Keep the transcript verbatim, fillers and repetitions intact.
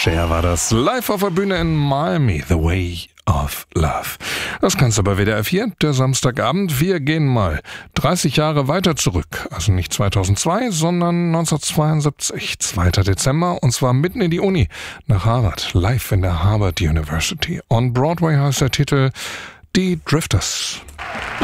Cher war das. Live auf der Bühne in Miami, The Way of Love. Das kannst du bei W D R vier, der Samstagabend. Wir gehen mal dreißig Jahre weiter zurück. Also nicht zweitausendzwei, sondern neunzehnhundertzweiundsiebzig, zweiter Dezember. Und zwar mitten in die Uni, nach Harvard. Live in der Harvard University. On Broadway heißt der Titel Die Drifters.